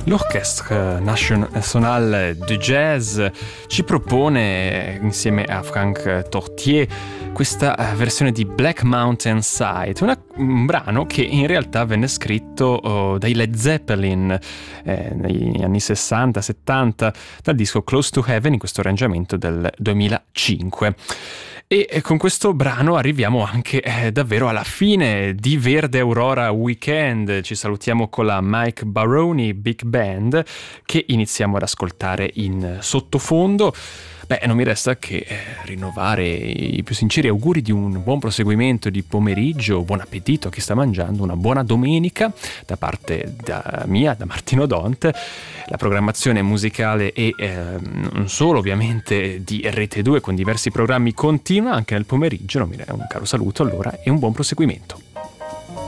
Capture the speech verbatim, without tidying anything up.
L'Orchestre National de Jazz ci propone, insieme a Franck Tortier, questa versione di Black Mountain Side, una, un brano che in realtà venne scritto oh, dai Led Zeppelin eh, negli anni sessanta settanta dal disco Close to Heaven, in questo arrangiamento del duemilacinque. E con questo brano arriviamo anche eh, davvero alla fine di Verde Aurora Weekend. Ci salutiamo con la Mike Baroni Big Band che iniziamo ad ascoltare in sottofondo. Beh, non mi resta che eh, rinnovare i più sinceri auguri di un buon proseguimento di pomeriggio, buon appetito a chi sta mangiando, una buona domenica da parte da mia, da Martino Dont. La programmazione musicale e eh, non solo ovviamente di R T due con diversi programmi continua anche nel pomeriggio. Non mi resta un caro saluto allora e un buon proseguimento.